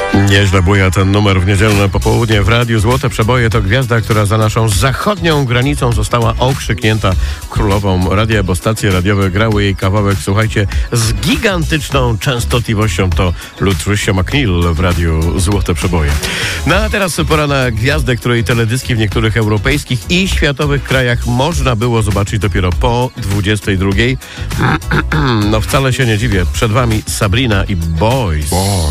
Nieźle buja ten numer w niedzielne popołudnie w Radiu Złote Przeboje. To gwiazda, która za naszą zachodnią granicą została okrzyknięta królową radia, bo stacje radiowe grały jej kawałek, słuchajcie, z gigantyczną częstotliwością. To Lutricia McNeil w Radiu Złote Przeboje. No a teraz pora na gwiazdę, której teledyski w niektórych europejskich i światowych krajach można było zobaczyć dopiero po 22. No wcale się nie dziwię. Przed wami Sabrina i Boys.